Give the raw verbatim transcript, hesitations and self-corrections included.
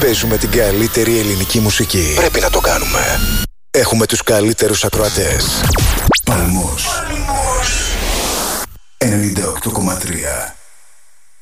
Παίζουμε την καλύτερη ελληνική μουσική. Πρέπει να το κάνουμε. Έχουμε τους καλύτερους ακροατές. Παλμός ενενήντα οκτώ κόμμα τρία.